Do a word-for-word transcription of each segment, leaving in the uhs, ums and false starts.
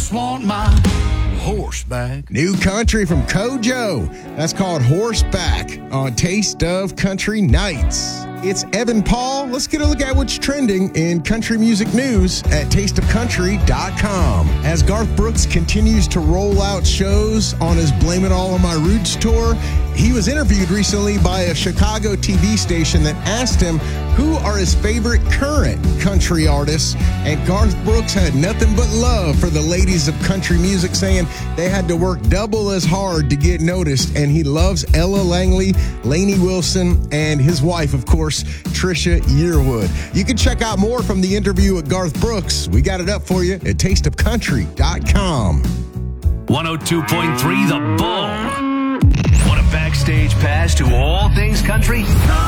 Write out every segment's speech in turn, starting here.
just want my horseback. New country from Kojo. That's called Horseback on Taste of Country Nights. It's Evan Paul. Let's get a look at what's trending in country music news at taste of country dot com. As Garth Brooks continues to roll out shows on his Blame It All on My Roots tour, he was interviewed recently by a Chicago T V station that asked him who are his favorite current country artists, and Garth Brooks had nothing but love for the ladies of country music, saying they had to work double as hard to get noticed, and he loves Ella Langley, Lainey Wilson, and his wife, of course, Trisha Yearwood. You can check out more from the interview with Garth Brooks. We got it up for you at taste of country dot com. one oh two point three The Bull. Want a backstage pass to all things country?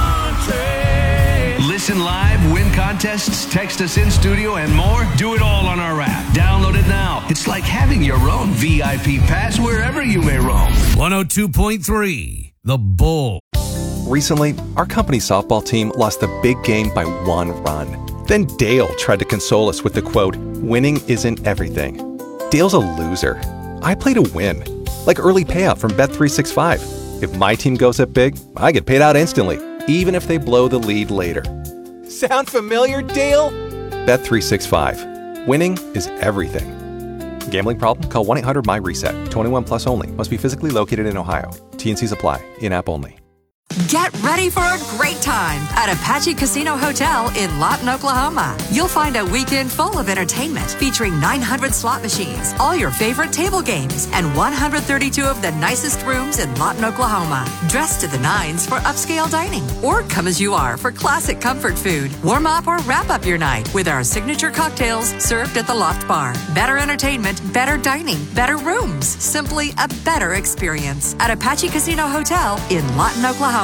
Country! Listen live, win contests, text us in studio, and more? Do it all on our app. Download it now. It's like having your own V I P pass wherever you may roam. one oh two point three The Bull. Recently, our company's softball team lost a big game by one run. Then Dale tried to console us with the quote, "Winning isn't everything." Dale's a loser. I play to win. Like early payout from Bet three sixty-five. If my team goes up big, I get paid out instantly, even if they blow the lead later. Sound familiar, Dale? Bet three sixty-five. Winning is everything. Gambling problem? Call one eight hundred M Y reset. twenty-one plus only. Must be physically located in Ohio. T and Cs apply. In-app only. Get ready for a great time at Apache Casino Hotel in Lawton, Oklahoma. You'll find a weekend full of entertainment featuring nine hundred slot machines, all your favorite table games, and one hundred thirty-two of the nicest rooms in Lawton, Oklahoma. Dress to the nines for upscale dining, or come as you are for classic comfort food. Warm up or wrap up your night with our signature cocktails served at the Loft Bar. Better entertainment, better dining, better rooms. Simply a better experience at Apache Casino Hotel in Lawton, Oklahoma.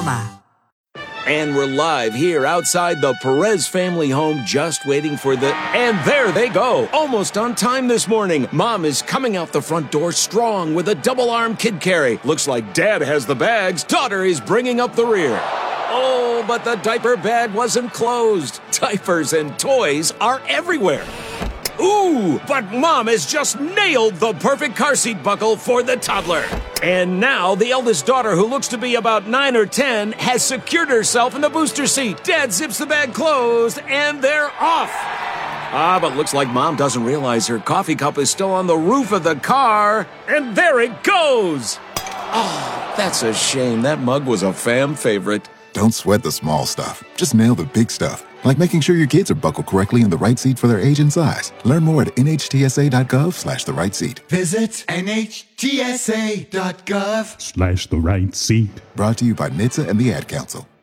And we're live here outside the Perez family home, just waiting for the... And there they go, almost on time this morning. Mom is coming out the front door strong with a double-arm kid carry. Looks like Dad has the bags. Daughter is bringing up the rear. Oh, but the diaper bag wasn't closed. Diapers and toys are everywhere. Ooh, but Mom has just nailed the perfect car seat buckle for the toddler. And now the eldest daughter, who looks to be about nine or ten, has secured herself in the booster seat. Dad zips the bag closed, and they're off. Ah, but looks like Mom doesn't realize her coffee cup is still on the roof of the car. And there it goes. Oh, that's a shame. That mug was a fam favorite. Don't sweat the small stuff. Just nail the big stuff. Like making sure your kids are buckled correctly in the right seat for their age and size. Learn more at N H T S A dot gov slash the right seat. Visit N H T S A dot gov slash the right seat. Brought to you by N H T S A and the Ad Council.